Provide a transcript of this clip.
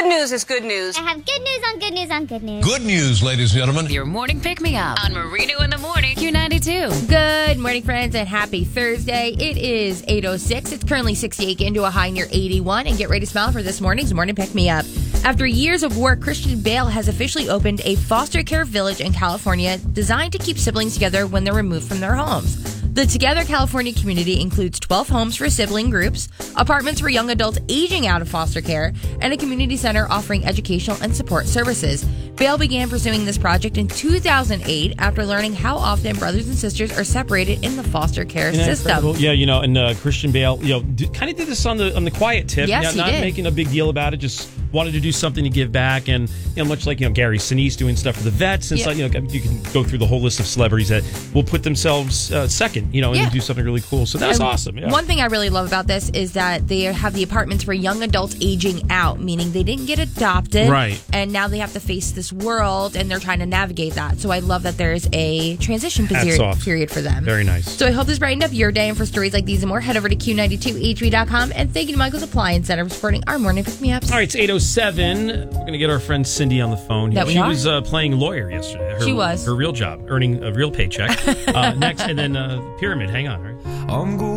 Good news is good news. I have good news on good news on good news. Good news, ladies and gentlemen. Your morning pick-me-up on Marino in the Morning, Q92. Good morning, friends, and happy Thursday. It is 8:06. It's currently 68, getting to a high near 81. And get ready to smile for this morning's morning pick-me-up. After years of work, Christian Bale has officially opened a foster care village in California designed to keep siblings together when they're removed from their homes. The Together California community includes 12 homes for sibling groups, apartments for young adults aging out of foster care, and a community center offering educational and support services. Bale began pursuing this project in 2008 after learning how often brothers and sisters are separated in the foster care system. Incredible? Yeah, and Christian Bale, kind of did this on the quiet tip. Yes, he not did. Making a big deal about it, just wanted to do something to give back, and much like Gary Sinise doing stuff for the vets, and stuff, you can go through the whole list of celebrities that will put themselves second, and do something really cool. So that's awesome. Yeah. One thing I really love about this is that they have the apartments for young adults aging out, meaning they didn't get adopted, right? And now they have to face this world, and they're trying to navigate that. So I love that there's a transition period for them. Very nice. So I hope this brightened up your day. And for stories like these and more, head over to Q92HV.com. And thank you to Michael's Appliance Center for supporting our morning pick-me-ups. All right, it's 8:07. We're going to get our friend Cindy on the phone. She was playing lawyer yesterday. She was. Her real job, earning a real paycheck. Next, and then Pyramid. Hang on, all right?